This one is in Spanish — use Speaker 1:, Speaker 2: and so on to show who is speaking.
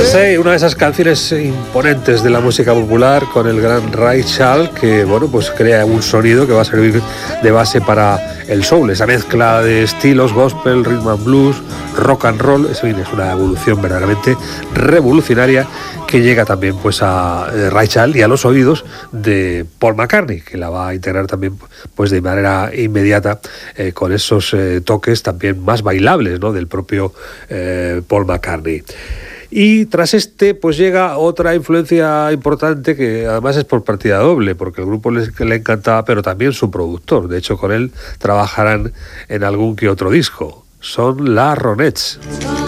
Speaker 1: Sí, una de esas canciones imponentes de la música popular con el gran Ray Charles, que bueno, pues crea un sonido que va a servir de base para el soul, esa mezcla de estilos, gospel, rhythm and blues, rock and roll. Eso es una evolución verdaderamente revolucionaria que llega también pues a Ray Charles y a los oídos de Paul McCartney, que la va a integrar también pues de manera inmediata con esos toques también más bailables, ¿no?, del propio Paul McCartney. Y tras pues llega otra influencia importante que además es por partida doble, porque el grupo le encantaba, pero también su productor. De hecho, con él trabajarán en algún que otro disco. Son las Ronettes.